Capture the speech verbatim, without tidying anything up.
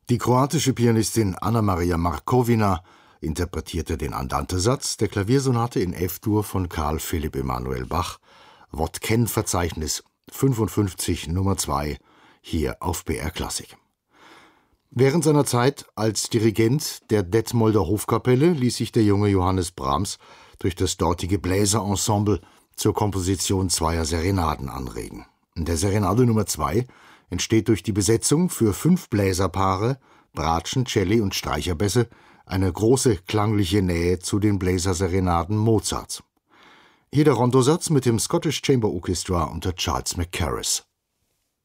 Die kroatische Pianistin Anna-Maria Markovina interpretierte den Andante-Satz der Klaviersonate in F-Dur von Carl Philipp Emanuel Bach, Wort-Ken-Verzeichnis fünfundfünfzig Nummer zwei, hier auf B R Klassik. Während seiner Zeit als Dirigent der Detmolder Hofkapelle ließ sich der junge Johannes Brahms durch das dortige Bläserensemble zur Komposition zweier Serenaden anregen. Der Serenade Nummer zwei entsteht durch die Besetzung für fünf Bläserpaare, Bratschen, Celli und Streicherbässe eine große klangliche Nähe zu den Bläserserenaden Mozarts. Hier der Rondosatz mit dem Scottish Chamber Orchestra unter Charles Mackerras.